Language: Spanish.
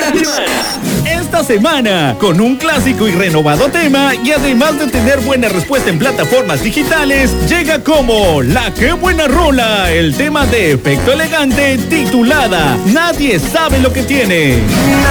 Esta semana, con un clásico y renovado tema, y además de tener buena respuesta en plataformas digitales, llega como La Qué Buena Rola, el tema de Efecto Elegante titulada Nadie Sabe Lo Que Tiene.